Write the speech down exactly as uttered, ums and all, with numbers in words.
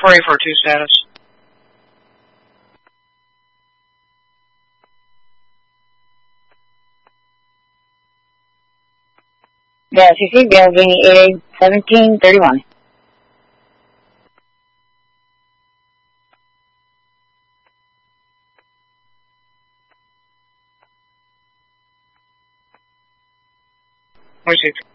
four eight four two status. Yeah, C C, building eight seventeen thirty-one. Received.